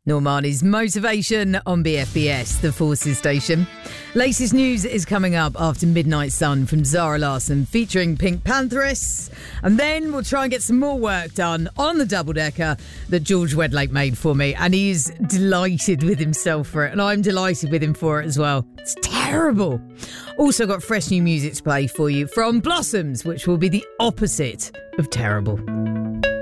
Normani's Motivation on BFBS, the Forces station. Latest news is coming up after Midnight Sun from Zara Larsson featuring Pink Pantheress. And then we'll try and get some more work done on the double-decker that George Wedlake made for me. And he's delighted with himself for it. And I'm delighted with him for it as well. It's terrible. Also got fresh new music to play for you from Blossoms, which will be the opposite of terrible.